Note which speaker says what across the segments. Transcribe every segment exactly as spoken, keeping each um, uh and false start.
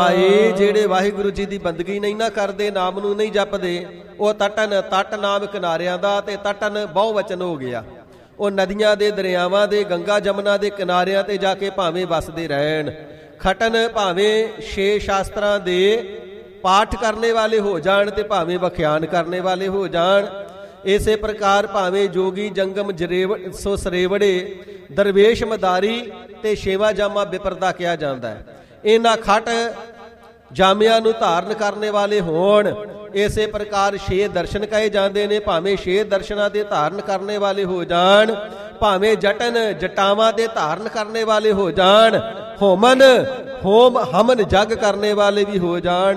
Speaker 1: ਭਾਈ ਜਿਹੜੇ ਵਾਹਿਗੁਰੂ ਜੀ ਦੀ ਬੰਦਗੀ ਨਹੀਂ ਨਾ ਕਰਦੇ, ਨਾਮ ਨੂੰ ਨਹੀਂ ਜਪਦੇ, ਉਹ ਤਟਨ, ਤਟ ਨਾਮ ਕਿਨਾਰਿਆਂ ਦਾ, ਤੇ ਤਟਨ ਬਹੁ ਵਚਨ ਹੋ ਗਿਆ। ਉਹ ਨਦੀਆਂ ਦੇ, ਦਰਿਆਵਾਂ ਦੇ, ਗੰਗਾ ਜਮਨਾ ਦੇ ਕਿਨਾਰਿਆਂ ਤੇ ਜਾ ਕੇ ਭਾਵੇਂ ਵਸਦੇ ਰਹਿਣ। ਖਟਨ ਭਾਵੇਂ ਛੇ ਸ਼ਾਸਤਰਾਂ ਦੇ ਪਾਠ ਕਰਨੇ ਵਾਲੇ ਹੋ ਜਾਣ ਤੇ ਭਾਵੇਂ ਵਖਿਆਨ ਕਰਨੇ ਵਾਲੇ ਹੋ ਜਾਣ। ਇਸੇ ਪ੍ਰਕਾਰ ਭਾਵੇਂ ਜੋਗੀ ਜੰਗਮ ਜਰੇਵ ਸੋ ਸਰੇਵੜੇ, ਦਰਵੇਸ਼ ਮਦਾਰੀ ਤੇ ਛੇਵਾਂ ਜਾਮਾ ਬਿਪਰਦਾ ਕਿਹਾ ਜਾਂਦਾ ਹੈ। ਇਹਨਾਂ ਖਟ ਜਾਮਿਆਂ ਨੂੰ ਧਾਰਨ ਕਰਨੇ ਵਾਲੇ ਹੋਣ। ਇਸੇ ਪ੍ਰਕਾਰ ਛੇ ਦਰਸ਼ਨ ਕਹੇ ਜਾਂਦੇ ਨੇ, ਭਾਵੇਂ ਛੇ ਦਰਸ਼ਨਾਂ ਦੇ ਧਾਰਨ ਕਰਨੇ ਵਾਲੇ ਹੋ ਜਾਣ, ਭਾਵੇਂ ਜਟਨ ਜਟਾਵਾਂ ਦੇ ਧਾਰਨ ਕਰਨੇ ਵਾਲੇ ਹੋ ਜਾਣ, ਹੋਮਨ ਹੋਮ ਹਮਨ ਜਗ ਕਰਨੇ ਵਾਲੇ ਵੀ ਹੋ ਜਾਣ।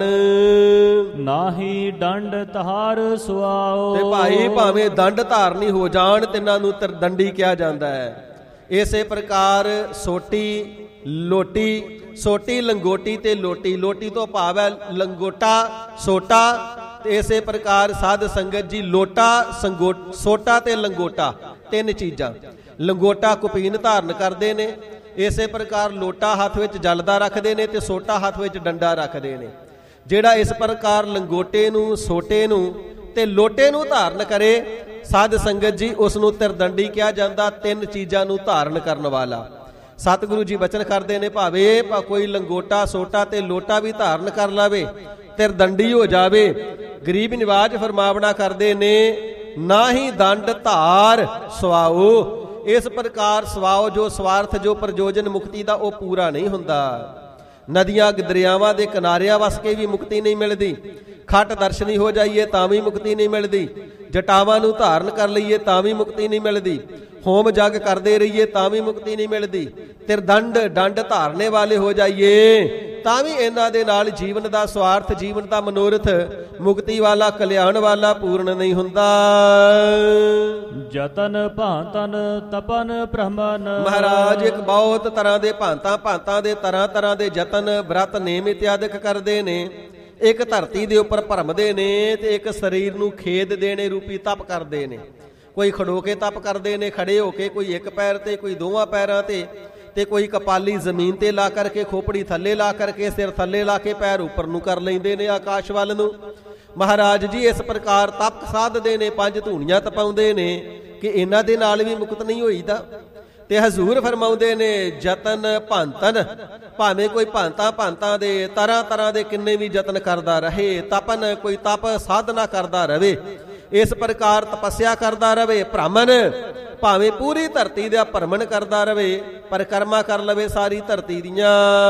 Speaker 2: ਨਾਹੀ ਡੰਡ ਤਹਾਰ ਸੁਆਓ,
Speaker 1: ਤੇ ਭਾਈ ਭਾਵੇਂ ਦੰਡ ਧਾਰਨੀ ਹੋ ਜਾਣ, ਤਿੰਨਾਂ ਨੂੰ ਤਰਦੰਡੀ ਕਿਹਾ ਜਾਂਦਾ ਹੈ। ਇਸੇ ਪ੍ਰਕਾਰ ਸੋਟੀ ਲੋਟੀ, ਸੋਟੀ ਲੰਗੋਟੀ ਤੇ ਲੋਟੀ, ਲੋਟੀ ਤੋਂ ਭਾਵ ਹੈ ਲੰਗੋਟਾ ਸੋਟਾ। ਤੇ ਇਸੇ ਪ੍ਰਕਾਰ ਸਾਧ ਸੰਗਤ ਜੀ ਲੋਟਾ ਸੰਗੋ ਸੋਟਾ ਤੇ ਲੰਗੋਟਾ ਤਿੰਨ ਚੀਜ਼ਾਂ। ਲੰਗੋਟਾ ਕੁਪੀਨ ਧਾਰਨ ਕਰਦੇ ਨੇ, ਇਸੇ ਪ੍ਰਕਾਰ ਲੋਟਾ ਹੱਥ ਵਿੱਚ ਜਲ ਦਾ ਰੱਖਦੇ ਨੇ, ਤੇ ਸੋਟਾ ਹੱਥ ਵਿੱਚ ਡੰਡਾ ਰੱਖਦੇ ਨੇ। ਜਿਹੜਾ ਇਸ ਪ੍ਰਕਾਰ ਲੰਗੋਟੇ ਨੂੰ, ਸੋਟੇ ਨੂੰ ਤੇ ਲੋਟੇ ਨੂੰ ਧਾਰਨ ਕਰੇ ਸਾਧ ਸੰਗਤ ਜੀ, ਉਸ ਨੂੰ ਤਿਰਦੰਡੀ ਕਿਹਾ ਜਾਂਦਾ, ਤਿੰਨ ਚੀਜ਼ਾਂ ਨੂੰ ਧਾਰਨ ਕਰਨ ਵਾਲਾ। ਸਤਿਗੁਰੂ ਜੀ ਬਚਨ ਕਰਦੇ ਨੇ, ਭਾਵੇਂ ਕੋਈ ਲੰਗੋਟਾ ਸੋਟਾ ਤੇ ਲੋਟਾ ਵੀ ਧਾਰਨ ਕਰ ਲਵੇ, ਤਿਰਦੰਡੀ ਹੋ ਜਾਵੇ। ਗਰੀਬ ਨਿਵਾਜ ਫਰਮਾਵਣਾ ਕਰਦੇ ਨੇ, ਨਾ ਹੀ ਦੰਡ ਧਾਰ ਸਵਾਓ। ਇਸ ਪ੍ਰਕਾਰ ਸਵਾਓ ਜੋ ਸਵਾਰਥ, ਜੋ ਪ੍ਰਯੋਜਨ ਮੁਕਤੀ ਦਾ, ਉਹ ਪੂਰਾ ਨਹੀਂ ਹੁੰਦਾ। ਨਦੀਆਂ ਦਰਿਆਵਾਂ ਦੇ ਕਿਨਾਰਿਆਂ ਵਸ ਕੇ ਵੀ ਮੁਕਤੀ ਨਹੀਂ ਮਿਲਦੀ। ਖਟ ਦਰਸ਼ਨੀ ਹੋ ਜਾਈਏ ਤਾਂ ਵੀ ਮੁਕਤੀ ਨਹੀਂ ਮਿਲਦੀ। ਜਟਾਵਾਂ ਨੂੰ ਧਾਰਨ ਕਰ ਲਈਏ ਤਾਂ ਵੀ ਮੁਕਤੀ ਨਹੀਂ ਮਿਲਦੀ। ਹੋਮ ਜਗ ਕਰਦੇ ਰਹੀਏ ਤਾਂ ਵੀ ਮੁਕਤੀ ਨਹੀਂ ਮਿਲਦੀ। ਤਿਰਦੰਡ ਡੰਡ ਧਾਰਨੇ ਵਾਲੇ ਹੋ ਜਾਈਏ ਤਾਂ ਵੀ ਇਹਨਾਂ ਦੇ ਨਾਲ ਜੀਵਨ ਦਾ ਸਵਾਰਥ, ਜੀਵਨ ਦਾ ਮਨੋਰਥ, ਮੁਕਤੀ ਵਾਲਾ, ਕਲਿਆਣ ਵਾਲਾ ਪੂਰਨ ਨਹੀਂ ਹੁੰਦਾ।
Speaker 2: ਜਤਨ ਭਾਂਤਨ ਤਪਨ ਬ੍ਰਹਮਨ,
Speaker 1: ਮਹਾਰਾਜ ਇੱਕ ਬਹੁਤ ਤਰ੍ਹਾਂ ਦੇ ਭਾਂਤਾਂ ਭਾਂਤਾਂ ਦੇ ਤਰ੍ਹਾਂ ਤਰ੍ਹਾਂ ਦੇ ਯਤਨ, ਬ੍ਰਤ, ਨੇਮ ਇਤਿਆਦਿਕ ਕਰਦੇ ਨੇ। ਇੱਕ ਧਰਤੀ ਦੇ ਉੱਪਰ ਭਰਮਦੇ ਨੇ, ਤੇ ਇੱਕ ਸਰੀਰ ਨੂੰ ਖੇਦ ਦੇਣੇ ਰੂਪੀ ਤਪ ਕਰਦੇ ਨੇ। ਕੋਈ ਖੜੋ ਕੇ ਤਪ ਕਰਦੇ ਨੇ, ਖੜੇ ਹੋ ਕੇ, ਕੋਈ ਇੱਕ ਪੈਰ ਤੇ, ਕੋਈ ਦੋਵਾਂ ਪੈਰਾਂ ਤੇ, ਤੇ ਕੋਈ ਕਪਾਲੀ ਜ਼ਮੀਨ ਤੇ ਲਾ ਕਰਕੇ, ਖੋਪੜੀ ਥੱਲੇ ਲਾ ਕਰਕੇ, ਸਿਰ ਥੱਲੇ ਲਾ ਕੇ ਪੈਰ ਉੱਪਰ ਨੂੰ ਕਰ ਲੈਂਦੇ ਨੇ ਆਕਾਸ਼ ਵੱਲ ਨੂੰ। ਮਹਾਰਾਜ ਜੀ ਇਸ ਪ੍ਰਕਾਰ ਤਪ ਸਾਧਦੇ ਨੇ, ਪੰਜ ਧੂਣੀਆਂ ਤਪਾਉਂਦੇ ਨੇ ਕਿ ਇਹਨਾਂ ਦੇ ਨਾਲ ਵੀ ਮੁਕਤ ਨਹੀਂ ਹੋਈਦਾ। ਤੇ ਹਜ਼ੂਰ ਫਰਮਾਉਂਦੇ ਨੇ, ਜਤਨ ਭਾਂਤਨ, ਭਾਵੇਂ ਕੋਈ ਭਾਂਤਾਂ ਭਾਂਤਾਂ ਦੇ ਤਰ੍ਹਾਂ ਤਰ੍ਹਾਂ ਦੇ ਕਿੰਨੇ ਵੀ ਯਤਨ ਕਰਦਾ ਰਹੇ। ਤਪਨ ਕੋਈ ਤਪ ਸਾਧਨਾ ਕਰਦਾ ਰਵੇ, ਇਸ ਪ੍ਰਕਾਰ ਤਪੱਸਿਆ ਕਰਦਾ ਰਵੇ। ਭ੍ਰਮਣ ਭਾਵੇਂ ਪੂਰੀ ਧਰਤੀ ਦਾ ਭਰਮਣ ਕਰਦਾ ਰਵੇ, ਪਰਿਕਰਮਾ ਕਰ ਲਵੇ ਸਾਰੀ ਧਰਤੀ ਦੀਆਂ।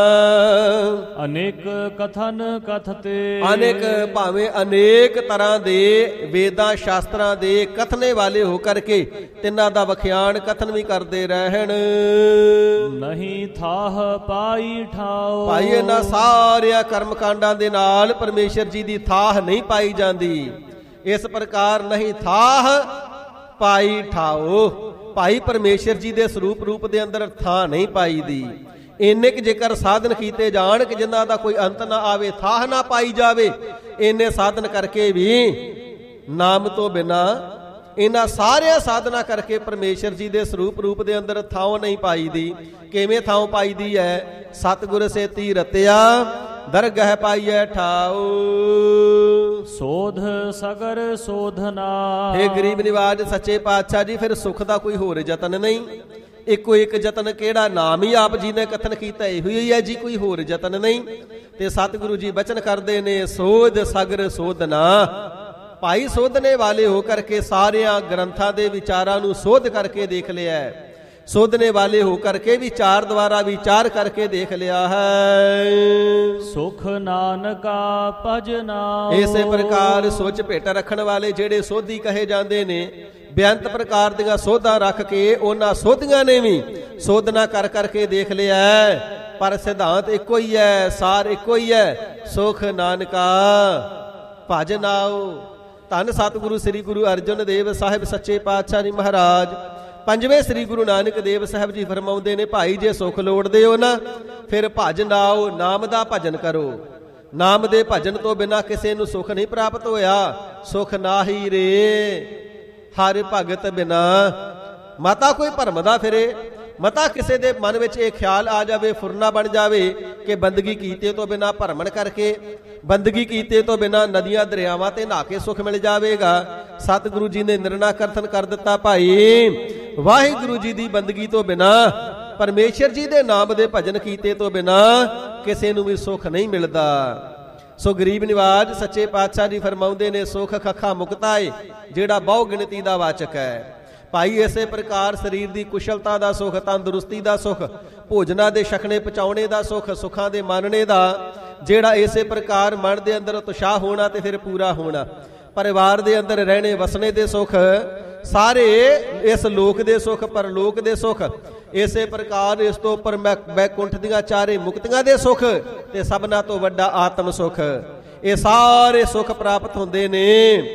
Speaker 2: ਅਨੇਕ ਕਥਨ ਕਥਤੇ,
Speaker 1: ਅਨੇਕ ਭਾਵੇਂ ਅਨੇਕ ਤਰ੍ਹਾਂ ਦੇ ਵੇਦਾਂ ਸ਼ਾਸਤਰਾਂ ਦੇ ਕਥਨੇ ਵਾਲੇ ਹੋ ਕਰਕੇ ਤਿੰਨਾਂ ਦਾ ਵਖਿਆਨ ਕਥਨ ਵੀ ਕਰਦੇ ਰਹਿਣ।
Speaker 2: ਨਹੀਂ ਥਾਹ ਪਾਈ ਠਾਓ,
Speaker 1: ਭਾਈ ਇਹਨਾਂ ਸਾਰਿਆਂ ਕਰਮ ਕਾਂਡਾਂ ਦੇ ਨਾਲ ਪਰਮੇਸ਼ਰ ਜੀ ਦੀ ਥਾਹ ਨਹੀਂ ਪਾਈ ਜਾਂਦੀ। ਇਸ ਪ੍ਰਕਾਰ ਨਹੀਂ ਥਾਹ ਪਾਈ ਠਾਓ, ਭਾਈ ਪਰਮੇਸ਼ਰ ਜੀ ਦੇ ਸਰੂਪ ਰੂਪ ਦੇ ਅੰਦਰ ਥਾਂ ਨਹੀਂ ਪਾਈ ਦੀ। ਇੰਨੇ ਕੁ ਜੇਕਰ ਸਾਧਨ ਕੀਤੇ ਜਾਣ ਕਿ ਜਿਨ੍ਹਾਂ ਦਾ ਕੋਈ ਅੰਤ ਨਾ ਆਵੇ, ਥਾਹ ਨਾ ਪਾਈ ਜਾਵੇ, ਇੰਨੇ ਸਾਧਨ ਕਰਕੇ ਵੀ ਨਾਮ ਤੋਂ ਬਿਨਾ, ਇਹਨਾਂ ਸਾਰਿਆਂ ਸਾਧਨਾ ਕਰਕੇ ਪਰਮੇਸ਼ਰ ਜੀ ਦੇ ਸਰੂਪ ਰੂਪ ਦੇ ਅੰਦਰ ਥਾਂ ਨਹੀਂ ਪਾਈ ਦੀ। ਕਿਵੇਂ ਥਾਂ ਪਾਈ ਦੀ ਹੈ? ਸਤਿਗੁਰ ਸੇਤੀ ਰਤਿਆ ਦਰਗਹਿ ਪਾਈਐ ਠਾਉ,
Speaker 2: ਸੋਧ ਸਗਰ ਸੋਧਨਾ।
Speaker 1: हे ਗਰੀਬ ਨਿਵਾਜ ਸੱਚੇ ਪਾਤਸ਼ਾਹ ਜੀ, ਫਿਰ ਸੁਖ ਦਾ ਕੋਈ ਹੋਰ ਯਤਨ ਨਹੀਂ। ਇੱਕੋ ਇੱਕ ਯਤਨ ਕਿਹੜਾ? ਨਾਮ ਹੀ ਆਪ ਜੀ ਨੇ ਕਥਨ ਕੀਤਾ, ਇਹੋ ਹੀ ਹੈ ਜੀ, ਕੋਈ ਹੋਰ ਯਤਨ ਨਹੀਂ। ਤੇ ਸਤਿਗੁਰੂ ਜੀ ਬਚਨ ਕਰਦੇ ਨੇ, ਸੋਧ ਸਗਰ ਸੋਧਨਾ। ਭਾਈ ਸੋਧਨੇ ਵਾਲੇ ਹੋ ਕਰਕੇ ਸਾਰਿਆਂ ਗ੍ਰੰਥਾਂ ਦੇ ਵਿਚਾਰਾਂ ਨੂੰ ਸੋਧ ਕਰਕੇ ਦੇਖ ਲਿਆ, ਸੋਧਨੇ ਵਾਲੇ ਹੋ ਕਰਕੇ ਵਿਚਾਰ ਦੁਆਰਾ ਵਿਚਾਰ ਕਰਕੇ ਦੇਖ ਲਿਆ ਹੈ।
Speaker 2: ਸੁਖ ਨਾਨਕਾ ਭਜਨਾ,
Speaker 1: ਇਸੇ ਪ੍ਰਕਾਰ ਸੋਚ ਭੇਟ ਰੱਖਣ ਵਾਲੇ ਜਿਹੜੇ ਸੋਧੀ ਕਹੇ ਜਾਂਦੇ ਨੇ, ਬੇਅੰਤ ਪ੍ਰਕਾਰ ਦੀਆਂ ਸੋਧਾਂ ਰੱਖ ਕੇ ਉਹਨਾਂ ਸੋਧੀਆਂ ਨੇ ਵੀ ਸੋਧਨਾ ਕਰ ਕਰਕੇ ਦੇਖ ਲਿਆ, ਪਰ ਸਿਧਾਂਤ ਇੱਕੋ ਹੀ ਹੈ, ਸਾਰ ਇੱਕੋ ਹੀ ਹੈ, ਸੁਖ ਨਾਨਕਾ ਭਜਨਾਓ। ਧੰਨ ਸਤਿਗੁਰੂ ਸ੍ਰੀ ਗੁਰੂ ਅਰਜਨ ਦੇਵ ਸਾਹਿਬ ਸੱਚੇ ਪਾਤਸ਼ਾਹ ਜੀ ਮਹਾਰਾਜ ਪੰਜਵੇਂ ਸ੍ਰੀ ਗੁਰੂ ਨਾਨਕ ਦੇਵ ਸਾਹਿਬ ਜੀ ਫਰਮਾਉਂਦੇ ਨੇ, ਭਾਈ ਜੇ ਸੁਖ ਲੋੜਦੇ ਹੋ ਨਾ, ਫਿਰ ਭਜਨ ਆਓ, ਨਾਮ ਦਾ ਭਜਨ ਕਰੋ। ਨਾਮ ਦੇ ਭਜਨ ਤੋਂ ਬਿਨਾਂ ਕਿਸੇ ਨੂੰ ਸੁਖ ਨਹੀਂ ਪ੍ਰਾਪਤ ਹੋਇਆ। ਸੁਖ ਨਾਹੀ ਰੇ ਹਰਿ ਭਗਤ ਬਿਨਾ। ਮਾਤਾ ਕੋਈ ਭਰਮਦਾ ਫਿਰੇ, ਮਤਾ ਕਿਸੇ ਦੇ ਮਨ ਵਿੱਚ ਇਹ ਖਿਆਲ ਆ ਜਾਵੇ, ਫੁਰਨਾ ਬਣ ਜਾਵੇ ਕਿ ਬੰਦਗੀ ਕੀਤੇ ਤੋਂ ਬਿਨਾਂ ਭਰਮਣ ਕਰਕੇ, ਬੰਦਗੀ ਕੀਤੇ ਤੋਂ ਬਿਨਾਂ ਨਦੀਆਂ ਦਰਿਆਵਾਂ ਤੇ ਨਹਾ ਕੇ ਸੁਖ ਮਿਲ ਜਾਵੇਗਾ। ਸਤਿਗੁਰੂ ਜੀ ਨੇ ਨਿਰਣਾ ਕਰਥਨ ਕਰ ਦਿੱਤਾ, ਭਾਈ ਵਾਹਿਗੁਰੂ ਜੀ ਦੀ ਬੰਦਗੀ ਤੋਂ ਬਿਨਾਂ, ਪਰਮੇਸ਼ਰ ਜੀ ਦੇ ਨਾਮ ਦੇ ਭਜਨ ਕੀਤੇ ਤੋਂ ਬਿਨਾਂ ਕਿਸੇ ਨੂੰ ਵੀ ਸੁਖ ਨਹੀਂ ਮਿਲਦਾ। ਸੋ ਗਰੀਬ ਨਿਵਾਜ ਸੱਚੇ ਪਾਤਸ਼ਾਹ ਜੀ ਫਰਮਾਉਂਦੇ ਨੇ, ਸੁਖ ਖੱਖਾ ਮੁਕਤਾ ਏ, ਜਿਹੜਾ ਬਹੁ ਗਿਣਤੀ ਦਾ ਵਾਚਕ ਹੈ। ਭਾਈ ਇਸੇ ਪ੍ਰਕਾਰ ਸਰੀਰ ਦੀ ਕੁਸ਼ਲਤਾ ਦਾ ਸੁਖ, ਤੰਦਰੁਸਤੀ ਦਾ ਸੁਖ, ਭੋਜਨਾਂ ਦੇ ਛਕਣੇ ਪਚਾਉਣੇ ਦਾ ਸੁਖ, ਸੁੱਖਾਂ ਦੇ ਮਾਨਣੇ ਦਾ, ਜਿਹੜਾ ਇਸੇ ਪ੍ਰਕਾਰ ਮਨ ਦੇ ਅੰਦਰ ਉਤਸ਼ਾਹ ਹੋਣਾ ਤੇ ਫਿਰ ਪੂਰਾ ਹੋਣਾ, ਪਰਿਵਾਰ ਦੇ ਅੰਦਰ ਰਹਿਣੇ ਵਸਣੇ ਦੇ ਸੁਖ, ਸਾਰੇ ਇਸ ਲੋਕ ਦੇ ਸੁਖ, ਪਰਲੋਕ ਦੇ ਸੁਖ, ਇਸੇ ਪ੍ਰਕਾਰ ਇਸ ਤੋਂ ਉੱਪਰ ਬੈਕੁੰਠ ਦੀਆਂ ਚਾਰੇ ਮੁਕਤੀਆਂ ਦੇ ਸੁਖ ਤੇ ਸਭਨਾਂ ਤੋਂ ਵੱਡਾ ਆਤਮ ਸੁਖ, ਇਹ ਸਾਰੇ ਸੁਖ ਪ੍ਰਾਪਤ ਹੁੰਦੇ ਨੇ।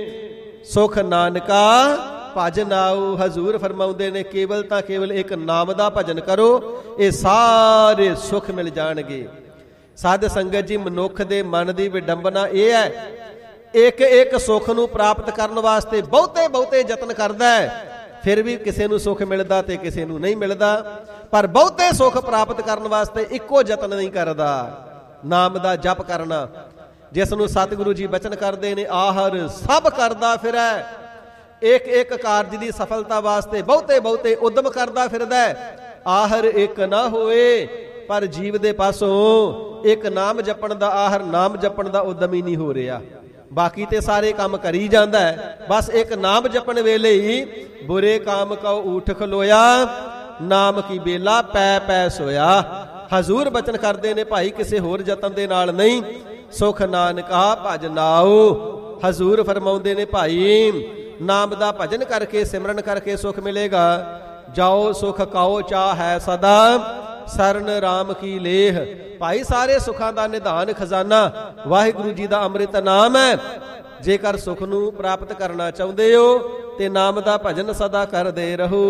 Speaker 1: ਸੁਖ ਨਾਨਕਾ ਭਜ ਨਾਉ, ਹਜ਼ੂਰ ਫਰਮਾਉਂਦੇ ਨੇ, ਕੇਵਲ ਤਾਂ ਕੇਵਲ ਇੱਕ ਨਾਮ ਦਾ ਭਜਨ ਕਰੋ, ਇਹ ਸਾਰੇ ਸੁਖ ਮਿਲ ਜਾਣਗੇ। ਸਾਧ ਸੰਗਤ ਜੀ, ਮਨੁੱਖ ਦੇ ਮਨ ਦੀ ਵਿਡੰਬਨਾ ਇਹ ਹੈ, ਇੱਕ ਇੱਕ ਸੁੱਖ ਨੂੰ ਪ੍ਰਾਪਤ ਕਰਨ ਵਾਸਤੇ ਬਹੁਤੇ ਬਹੁਤੇ ਯਤਨ ਕਰਦਾ ਹੈ, ਫਿਰ ਵੀ ਕਿਸੇ ਨੂੰ ਸੁੱਖ ਮਿਲਦਾ ਤੇ ਕਿਸੇ ਨੂੰ ਨਹੀਂ ਮਿਲਦਾ। ਪਰ ਬਹੁਤੇ ਸੁੱਖ ਪ੍ਰਾਪਤ ਕਰਨ ਵਾਸਤੇ ਇੱਕੋ ਯਤਨ ਨਹੀਂ ਕਰਦਾ, ਨਾਮ ਦਾ ਜਪ ਕਰਨਾ, ਜਿਸ ਨੂੰ ਸਤਿਗੁਰੂ ਜੀ ਬਚਨ ਕਰਦੇ ਨੇ, ਆਹਰ ਸਭ ਕਰਦਾ ਫਿਰੈ, ਇੱਕ ਇੱਕ ਕਾਰਜ ਦੀ ਸਫਲਤਾ ਵਾਸਤੇ ਬਹੁਤੇ ਬਹੁਤੇ ਉਦਮ ਕਰਦਾ ਫਿਰਦਾ, ਆਹਰ ਇੱਕ ਨਾ ਹੋਏ। ਪਰ ਜੀਵ ਦੇ ਪਾਸੋਂ ਇੱਕ ਨਾਮ ਜਪਣ ਦਾ, ਆਹਰ ਨਾਮ ਜਪਣ ਦਾ ਉਦਮ ਹੀ ਨਹੀਂ ਹੋ ਰਿਹਾ। ਬਾਕੀ ਤੇ ਸਾਰੇ ਕੰਮ ਕਰੀ ਜਾਂਦਾ ਹੈ, ਬਸ ਇੱਕ ਨਾਮ ਜਪਣ ਵੇਲੇ ਹੀ ਬੁਰੇ ਕਾਮ ਕਉ ਊਠ ਖਲੋਇਆ, ਨਾਮ ਕੀ ਬੇਲਾ ਪੈ ਪੈ ਸੋਇਆ। ਹਜ਼ੂਰ ਬਚਨ ਕਰਦੇ ਨੇ, ਭਾਈ ਕਿਸੇ ਹੋਰ ਯਤਨ ਦੇ ਨਾਲ ਨਹੀਂ, ਸੁਖ ਨਾਨਕਾ ਭਜ ਨਾਉ। ਹਜ਼ੂਰ ਫਰਮਾਉਂਦੇ ਨੇ, ਭਾਈ ਨਾਮ ਦਾ ਭਜਨ ਕਰਕੇ, ਸਿਮਰਨ ਕਰਕੇ ਸੁਖ ਮਿਲੇਗਾ। ਜਾਓ ਸੁਖ ਕਾਓ ਚਾਹ ਹੈ ਸਦਾ, ਸਰਨ ਰਾਮ ਕੀ ਲੇਹ। ਭਾਈ ਸਾਰੇ ਸੁੱਖਾਂ ਦਾ ਨਿਧਾਨ ਖਜ਼ਾਨਾ ਵਾਹਿਗੁਰੂ ਜੀ ਦਾ ਅੰਮ੍ਰਿਤ ਨਾਮ ਹੈ। ਜੇਕਰ ਸੁਖ ਨੂੰ ਪ੍ਰਾਪਤ ਕਰਨਾ ਚਾਹੁੰਦੇ ਹੋ ਤੇ ਨਾਮ ਦਾ ਭਜਨ ਸਦਾ ਕਰਦੇ ਰਹੋ।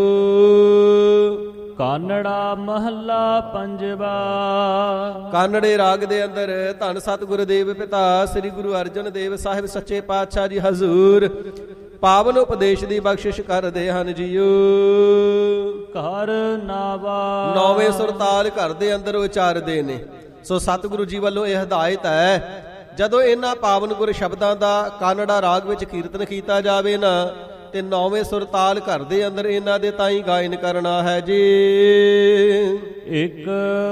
Speaker 2: ਕਾਨੜਾ ਮਹੱਲਾ ਪੰਜਵਾ।
Speaker 1: ਕਾਨੜੇ ਰਾਗ ਦੇ ਅੰਦਰ ਧੰਨ ਸਤਿਗੁਰੂ ਦੇਵ ਪਿਤਾ ਸ੍ਰੀ ਗੁਰੂ ਅਰਜਨ ਦੇਵ ਸਾਹਿਬ ਸੱਚੇ ਪਾਤਸ਼ਾਹ ਜੀ ਹਜ਼ੂਰ ਪਾਵਨ ਉਪਦੇਸ਼ ਦੀ ਬਖਸ਼ਿਸ਼ ਕਰਦੇ ਹਨ ਜੀਓ।
Speaker 2: ਘਰ ਨਾਵਾ।
Speaker 1: ਨੌਵੇਂ ਸੁਰਤਾਲ ਘਰ ਦੇ ਅੰਦਰ ਉਚਾਰਦੇ ਨੇ। ਸੋ ਸਤਿਗੁਰੂ ਜੀ ਵੱਲੋਂ ਇਹ ਹਦਾਇਤ ਹੈ, ਜਦੋਂ ਇਹਨਾਂ ਪਾਵਨ ਗੁਰ ਸ਼ਬਦਾਂ ਦਾ ਕਾਨੜਾ ਰਾਗ ਵਿੱਚ ਕੀਰਤਨ ਕੀਤਾ ਜਾਵੇ ਨਾ, ਤੇ ਨੌਵੇਂ ਸੁਰਤਾਲ ਘਰ ਦੇ ਅੰਦਰ ਇਹਨਾਂ ਦੇ ਤਾਈਂ ਗਾਇਨ ਕਰਨਾ ਹੈ ਜੀ।
Speaker 2: ਇੱਕ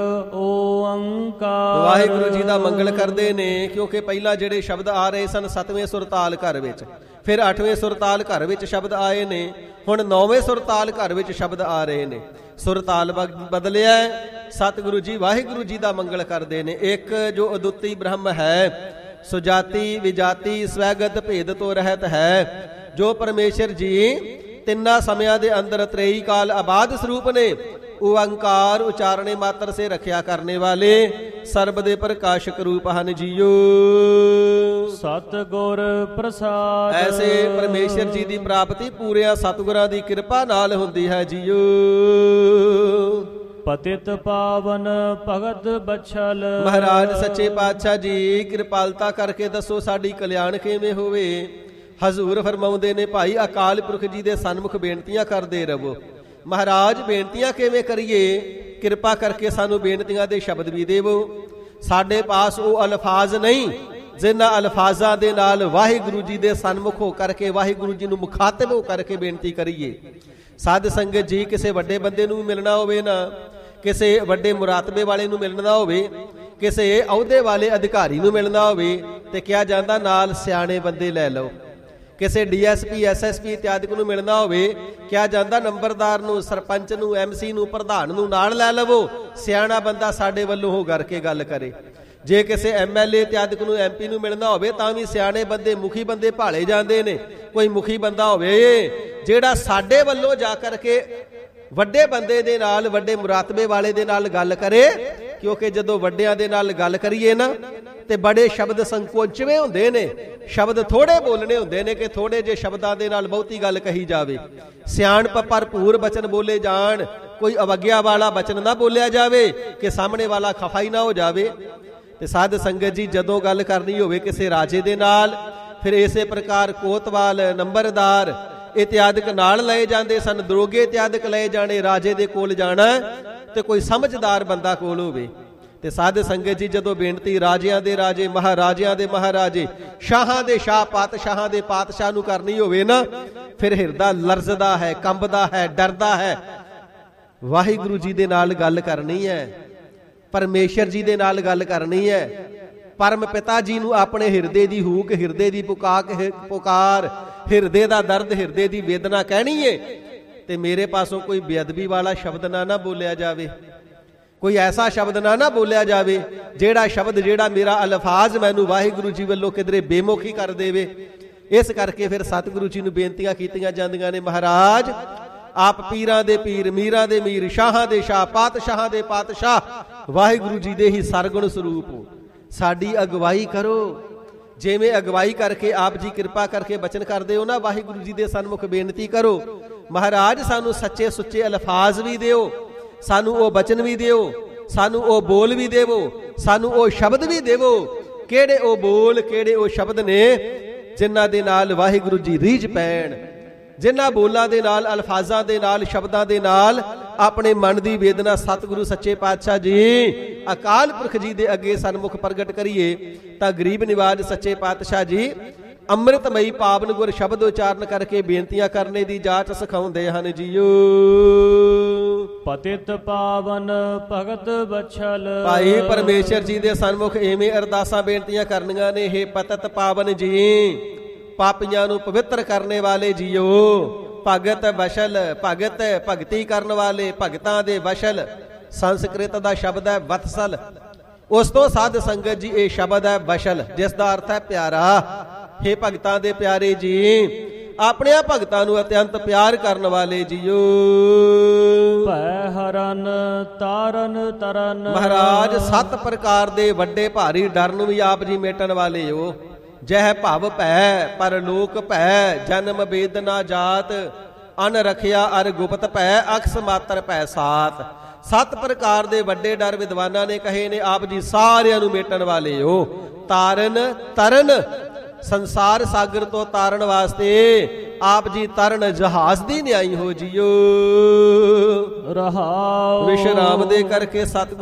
Speaker 2: ਓੰਕਾਰ।
Speaker 1: ਵਾਹਿਗੁਰੂ ਜੀ ਦਾ ਮੰਗਲ ਕਰਦੇ ਨੇ, ਕਿਉਂਕਿ ਪਹਿਲਾਂ ਜਿਹੜੇ ਸ਼ਬਦ ਆ ਰਹੇ ਸਨ ਸੱਤਵੇਂ ਸੁਰਤਾਲ ਘਰ ਵਿੱਚ, ਫਿਰ ਅੱਠਵੇਂ ਸੁਰਤਾਲ ਘਰ ਵਿੱਚ ਸ਼ਬਦ ਆਏ ਨੇ, ਹੁਣ ਨੌਵੇਂ ਸੁਰਤਾਲ ਘਰ ਵਿੱਚ ਸ਼ਬਦ ਆ ਰਹੇ ਨੇ। ਸੁਰਤਾਲ ਬਦਲਿਆ, ਸਤਿਗੁਰੂ ਜੀ ਵਾਹਿਗੁਰੂ ਜੀ ਦਾ ਮੰਗਲ ਕਰਦੇ ਨੇ। ਇੱਕ ਜੋ ਅਦੁੱਤੀ ਬ੍ਰਹਮ ਹੈ, ਸੁਜਾਤੀ ਵਿਜਾਤੀ ਸਵੈਗਤ ਭੇਦ ਤੋਂ ਰਹਿਤ ਹੈ, ਜੋ ਪਰਮੇਸ਼ਰ ਜੀ ਤਿੰਨਾਂ ਸਮਿਆਂ ਦੇ ਅੰਦਰ ਤ੍ਰੇਈ ਕਾਲ ਆਬਾਦ ਸਰੂਪ ਨੇ, ਓੰਕਾਰ ਉਚਾਰਣੇ ਮਾਤਰ ਸੇ ਰੱਖਿਆ ਕਰਨੇ ਵਾਲੇ, ਸਰਬ ਦੇ ਪ੍ਰਕਾਸ਼ਕ ਰੂਪ ਹਨ ਜੀਓ।
Speaker 2: ਸਤਿਗੁਰ ਪ੍ਰਸਾਦ।
Speaker 1: ਐਸੇ ਪਰਮੇਸ਼ਰ ਜੀ ਦੀ ਪ੍ਰਾਪਤੀ ਪੂਰਿਆਂ ਸਤਿਗੁਰਾਂ ਦੀ ਕਿਰਪਾ ਨਾਲ ਹੁੰਦੀ ਹੈ ਜੀਓ।
Speaker 2: ਪਤਿਤ ਪਾਵਨ ਭਗਤ ਬਛਲ।
Speaker 1: ਮਹਾਰਾਜ ਸੱਚੇ ਪਾਤਸ਼ਾਹ ਜੀ ਕਿਰਪਾਲਤਾ ਕਰਕੇ ਦੱਸੋ ਸਾਡੀ ਕਲਿਆਣ ਕਿਵੇਂ ਹੋਵੇ। ਹਜ਼ੂਰ ਫਰਮਾਉਂਦੇ ਨੇ, ਭਾਈ ਅਕਾਲ ਪੁਰਖ ਜੀ ਦੇ ਸਨਮੁਖ ਬੇਨਤੀਆਂ ਕਰਦੇ ਰਹੋ। ਮਹਾਰਾਜ ਬੇਨਤੀਆਂ ਕਿਵੇਂ ਕਰੀਏ? ਕਿਰਪਾ ਕਰਕੇ ਸਾਨੂੰ ਬੇਨਤੀਆਂ ਦੇ ਸ਼ਬਦ ਵੀ ਦੇਵੋ। ਸਾਡੇ ਪਾਸ ਉਹ ਅਲਫਾਜ਼ ਨਹੀਂ ਜਿਨ੍ਹਾਂ ਅਲਫਾਜ਼ਾਂ ਦੇ ਨਾਲ ਵਾਹਿਗੁਰੂ ਜੀ ਦੇ ਸਨਮੁਖ ਹੋ ਕਰਕੇ, ਵਾਹਿਗੁਰੂ ਜੀ ਨੂੰ ਮੁਖਾਤਬ ਹੋ ਕਰਕੇ ਬੇਨਤੀ ਕਰੀਏ। ਸਾਧ ਸੰਗਤ ਜੀ, ਕਿਸੇ ਵੱਡੇ ਬੰਦੇ ਨੂੰ ਮਿਲਣਾ ਹੋਵੇ ਨਾ, ਕਿਸੇ ਵੱਡੇ ਮੁਰਾਤਬੇ ਵਾਲੇ ਨੂੰ ਮਿਲਣਾ ਹੋਵੇ, ਕਿਸੇ ਅਹੁਦੇ ਵਾਲੇ ਅਧਿਕਾਰੀ ਨੂੰ ਮਿਲਣਾ ਹੋਵੇ, ਤੇ ਕਿਹਾ ਜਾਂਦਾ ਨਾਲ ਸਿਆਣੇ ਬੰਦੇ ਲੈ ਲਓ। ਕਿਸੇ D S P S S P ਇਤਿਆਦਿਕ ਨੂੰ ਮਿਲਣਾ ਹੋਵੇ, ਕਿਹਾ ਜਾਂਦਾ ਨੰਬਰਦਾਰ ਨੂੰ, ਸਰਪੰਚ ਨੂੰ, ਐਮ ਸੀ ਨੂੰ, ਪ੍ਰਧਾਨ ਨੂੰ ਨਾਲ ਲੈ ਲਵੋ, ਸਿਆਣਾ ਬੰਦਾ ਸਾਡੇ ਵੱਲੋਂ ਹੋ ਕਰਕੇ ਗੱਲ ਕਰੇ। ਜੇ ਕਿਸੇ ਐਮ ਐਲ ਏ ਇਤਿਆਦਿਕ ਨੂੰ, ਐਮ ਪੀ ਨੂੰ ਮਿਲਣਾ ਹੋਵੇ, ਤਾਂ ਵੀ ਸਿਆਣੇ ਬੰਦੇ, ਮੁਖੀ ਬੰਦੇ ਭਾਲੇ ਜਾਂਦੇ ਨੇ। ਕੋਈ ਮੁਖੀ ਬੰਦਾ ਹੋਵੇ ਜਿਹੜਾ ਸਾਡੇ ਵੱਲੋਂ ਜਾ ਕਰਕੇ ਵੱਡੇ ਬੰਦੇ ਦੇ ਨਾਲ, ਵੱਡੇ ਮੁਰਾਤਬੇ ਵਾਲੇ ਦੇ ਨਾਲ ਗੱਲ ਕਰੇ, ਕਿਉਂਕਿ ਜਦੋਂ ਵੱਡਿਆਂ ਦੇ ਨਾਲ ਗੱਲ ਕਰੀਏ ਨਾ, ਤੇ ਬੜੇ ਸ਼ਬਦ ਸੰਕੋਚਵੇਂ ਹੁੰਦੇ ਨੇ, ਸ਼ਬਦ ਥੋੜੇ ਬੋਲਣੇ ਹੁੰਦੇ ਨੇ ਕਿ ਥੋੜੇ ਜਿਹੇ ਸ਼ਬਦਾਂ ਦੇ ਨਾਲ ਬਹੁਤੀ ਗੱਲ ਕਹੀ ਜਾਵੇ। ਸਿਆਣਪ ਭਰਪੂਰ ਬਚਨ ਬੋਲੇ ਜਾਣ, ਕੋਈ ਅਵਗਿਆ ਵਾਲਾ ਬਚਨ ਨਾ ਬੋਲਿਆ ਜਾਵੇ ਕਿ ਸਾਹਮਣੇ ਵਾਲਾ ਖਫਾ ਹੀ ਨਾ ਹੋ ਜਾਵੇ। ਤੇ ਸਾਧ ਸੰਗਤ ਜੀ, ਜਦੋਂ ਗੱਲ ਕਰਨੀ ਹੋਵੇ ਕਿਸੇ ਰਾਜੇ ਦੇ ਨਾਲ, ਫਿਰ ਇਸੇ ਪ੍ਰਕਾਰ ਕੋਤਵਾਲ, ਨੰਬਰਦਾਰ, ਇਤਿਆਦਿਕ ਨਾਲ ਲਏ ਜਾਂਦੇ ਸਨ, ਦਰੋਗੇ ਇਤਿਆਦਿਕ ਲਏ ਜਾਣੇ। ਰਾਜੇ ਦੇ ਕੋਲ ਜਾਣਾ ਤੇ ਕੋਈ ਸਮਝਦਾਰ ਬੰਦਾ ਕੋਲ ਹੋਵੇ। ਤੇ ਸਾਧ ਸੰਗਤ ਜੀ, ਜਦੋਂ ਬੇਨਤੀ ਰਾਜਿਆਂ ਦੇ ਰਾਜੇ, ਮਹਾਰਾਜਿਆਂ ਦੇ ਮਹਾਰਾਜੇ, ਸ਼ਾਹਾਂ ਦੇ ਸ਼ਾਹ, ਪਾਤਸ਼ਾਹਾਂ ਦੇ ਪਾਤਸ਼ਾਹ ਨੂੰ ਕਰਨੀ ਹੋਵੇ ਨਾ, ਫਿਰ ਹਿਰਦਾ ਲਰਜ਼ਦਾ ਹੈ, ਕੰਬਦਾ ਹੈ, ਡਰਦਾ ਹੈ। ਵਾਹਿਗੁਰੂ ਜੀ ਦੇ ਨਾਲ ਗੱਲ ਕਰਨੀ ਹੈ, ਪਰਮੇਸ਼ਰ ਜੀ ਦੇ ਨਾਲ ਗੱਲ ਕਰਨੀ ਹੈ, ਪਰਮ ਪਿਤਾ ਜੀ ਨੂੰ ਆਪਣੇ ਹਿਰਦੇ ਦੀ ਹੂਕ, ਹਿਰਦੇ ਦੀ ਪੁਕਾਕ ਪੁਕਾਰ, ਹਿਰਦੇ ਦਾ ਦਰਦ, ਹਿਰਦੇ ਦੀ ਵੇਦਨਾ ਕਹਿਣੀ ਏ। ਤੇ ਮੇਰੇ ਪਾਸੋਂ ਕੋਈ ਬੇਅਦਬੀ ਵਾਲਾ ਸ਼ਬਦ ਨਾ ਨਾ ਬੋਲਿਆ ਜਾਵੇ, ਕੋਈ ਐਸਾ ਸ਼ਬਦ ਨਾ ਨਾ ਬੋਲਿਆ ਜਾਵੇ ਜਿਹੜਾ ਸ਼ਬਦ, ਜਿਹੜਾ ਮੇਰਾ ਅਲਫਾਜ਼ ਮੈਨੂੰ ਵਾਹਿਗੁਰੂ ਜੀ ਵੱਲੋਂ ਕਿਧਰੇ ਬੇਮੁਖੀ ਕਰ ਦੇਵੇ। ਇਸ ਕਰਕੇ ਫਿਰ ਸਤਿਗੁਰੂ ਜੀ ਨੂੰ ਬੇਨਤੀਆਂ ਕੀਤੀਆਂ ਜਾਂਦੀਆਂ ਨੇ, ਮਹਾਰਾਜ ਆਪ ਪੀਰਾਂ ਦੇ ਪੀਰ, ਮੀਰਾਂ ਦੇ ਮੀਰ, ਸ਼ਾਹਾਂ ਦੇ ਸ਼ਾਹ, ਪਾਤਸ਼ਾਹਾਂ ਦੇ ਪਾਤਸ਼ਾਹ, ਵਾਹਿਗੁਰੂ ਜੀ ਦੇ ਹੀ ਸਰਗੁਣ ਸਰੂਪ ਹੋ, ਸਾਡੀ ਅਗਵਾਈ ਕਰੋ। ਜਿਵੇਂ ਅਗਵਾਈ ਕਰਕੇ ਆਪ ਜੀ ਕਿਰਪਾ ਕਰਕੇ ਬਚਨ ਕਰਦੇ ਹੋ ਨਾ, ਵਾਹਿਗੁਰੂ ਜੀ ਦੇ ਸਨਮੁਖ ਬੇਨਤੀ ਕਰੋ, ਮਹਾਰਾਜ ਸਾਨੂੰ ਸੱਚੇ ਸੁੱਚੇ ਅਲਫਾਜ਼ ਵੀ ਦਿਓ, ਸਾਨੂੰ ਉਹ ਬਚਨ ਵੀ ਦਿਓ, ਸਾਨੂੰ ਉਹ ਬੋਲ ਵੀ ਦੇਵੋ, ਸਾਨੂੰ ਉਹ ਸ਼ਬਦ ਵੀ ਦੇਵੋ। ਕਿਹੜੇ ਉਹ ਬੋਲ, ਕਿਹੜੇ ਉਹ ਸ਼ਬਦ ਨੇ ਜਿਨ੍ਹਾਂ ਦੇ ਨਾਲ ਵਾਹਿਗੁਰੂ ਜੀ ਰੀਝ ਪੈਣ, ਜਿਨ੍ਹਾਂ ਬੋਲਾਂ ਦੇ ਨਾਲ, ਅਲਫਾਜ਼ਾਂ ਦੇ ਨਾਲ, ਸ਼ਬਦਾਂ ਦੇ ਨਾਲ ਆਪਣੇ ਮਨ ਦੀ ਵੇਦਨਾ ਸਤਿਗੁਰੂ ਸੱਚੇ ਪਾਤਸ਼ਾਹ ਜੀ, ਅਕਾਲ ਪੁਰਖ ਜੀ ਦੇ ਅੱਗੇ ਸਨਮੁਖ ਪ੍ਰਗਟ ਕਰੀਏ। ਤਾਂ ਗਰੀਬ ਨਿਵਾਜ ਸੱਚੇ ਪਾਤਸ਼ਾਹ ਜੀ ਅੰਮ੍ਰਿਤਮਈ ਪਾਵਨ ਗੁਰ ਸ਼ਬਦ ਉਚਾਰਨ ਕਰਕੇ ਬੇਨਤੀਆਂ ਕਰਨੇ ਦੀ ਜਾਚ ਸਿਖਾਉਂਦੇ ਹਨ ਜੀਓ।
Speaker 2: ਪਤਿਤ ਪਾਵਨ ਭਗਤ ਬਛਲ।
Speaker 1: ਭਾਈ ਪਰਮੇਸ਼ਰ ਜੀ ਦੇ ਸਨਮੁਖ ਐਵੇਂ ਅਰਦਾਸਾਂ ਬੇਨਤੀਆਂ ਕਰਨੀਆਂ ਨੇ, ਹੇ ਪਤਿਤ ਪਾਵਨ ਜੀ, ਪਾਪੀਆਂ ਨੂੰ ਪਵਿੱਤਰ ਕਰਨੇ ਵਾਲੇ ਜੀਓ। ਭਗਤ ਬਸ਼ਲ, ਭਗਤ ਭਗਤੀ ਕਰਨ ਵਾਲੇ, ਭਗਤਾਂ ਦੇ ਬਸ਼ਲ। ਸੰਸਕ੍ਰਿਤ ਦਾ ਸ਼ਬਦ ਹੈ ਵਤਸਲ। ਉਸ ਤੋਂ ਸਾਧ ਸੰਗਤ ਜੀ ਇਹ ਸ਼ਬਦ ਹੈ ਬਸ਼ਲ, ਜਿਸ ਦਾ ਅਰਥ ਹੈ ਪਿਆਰਾ। ਹੇ ਭਗਤਾਂ ਦੇ ਪਿਆਰੇ ਜੀ, ਆਪਣਿਆਂ ਭਗਤਾਂ ਨੂੰ ਅਤਿਅੰਤ ਪਿਆਰ ਕਰਨ ਵਾਲੇ ਜੀਓ।
Speaker 2: ਭੈ ਹਰਨ ਤਾਰਨ ਤਰਨ।
Speaker 1: ਮਹਾਰਾਜ ਸੱਤ ਪ੍ਰਕਾਰ ਦੇ ਵੱਡੇ ਭਾਰੀ ਡਰ ਨੂੰ ਵੀ ਆਪ ਜੀ ਮੇਟਣ ਵਾਲੇ ਹੋ। ਜਹ ਭਵ ਭੈ ਪਰਲੋਕ ਭੈ, ਜਨਮ ਵੇਦਨਾ ਜਾਤ, ਅਨ ਰਖਿਆ ਅਰ ਗੁਪਤ ਭੈ, ਅਕਸ ਮਾਤਰ ਭੈ ਸਾਤ। ਸੱਤ ਪ੍ਰਕਾਰ ਦੇ ਵੱਡੇ ਡਰ ਵਿਦਵਾਨਾਂ ਨੇ ਕਹੇ ਨੇ, ਆਪ ਜੀ ਸਾਰਿਆਂ ਨੂੰ ਮੇਟਣ ਵਾਲੇ ਹੋ। ਤਾਰਨ ਤਰਨ, ਸੰਸਾਰ ਸਾਗਰ ਤੋਂ ਤਾਰਨ ਵਾਸਤੇ ਆਪ ਜੀ ਤਰਨ ਜਹਾਜ਼ ਦੀ ਨਿਆਈ ਹੋ ਜੀਓ।
Speaker 2: ਰਹਾਉ
Speaker 1: ਵਿਸ਼ਰਾਮ ਦੇ ਕਰਕੇ ਸਤਿ